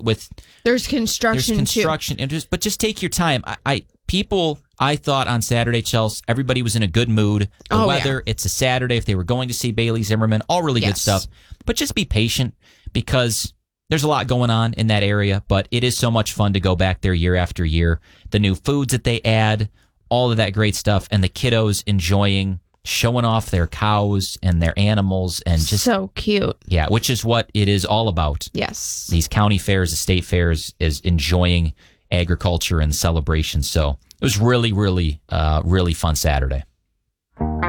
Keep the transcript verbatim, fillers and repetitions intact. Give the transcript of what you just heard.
with there's construction. There's construction, too. and just but just take your time. I, I people. I thought on Saturday, Chelsea, everybody was in a good mood. The oh, weather, yeah. it's a Saturday. If they were going to see Bailey Zimmerman, all really yes. good stuff. But just be patient because there's a lot going on in that area. But it is so much fun to go back there year after year. The new foods that they add, all of that great stuff, and the kiddos enjoying showing off their cows and their animals and just so cute. Yeah, which is what it is all about. Yes. These county fairs, the state fairs, is enjoying agriculture and celebration. So it was really, really, uh, really fun Saturday.